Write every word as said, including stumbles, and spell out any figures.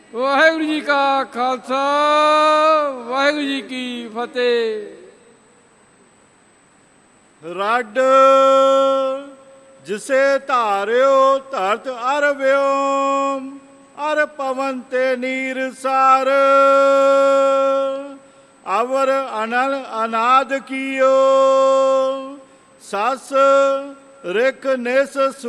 ਵਾਹਿਗੁਰੂ ਜੀ ਕਾ ਖਾਲਸਾ, ਵਾਹਿਗੁਰੂ ਜੀ ਕੀ ਫਤਿਹ। ਰੱਡ ਜਿਸੇ ਧਾਰਿਓ ਧਰਤ ਅਰ ਵਿਓਮ, ਅਰ ਪਵਨ ਤੇ ਨੀਰ ਸਾਰ, ਅਵਰ ਅਨਲ ਅਨਾਦ ਕੀਓ, ਸਸ ਰਿਕ ਨਿਸ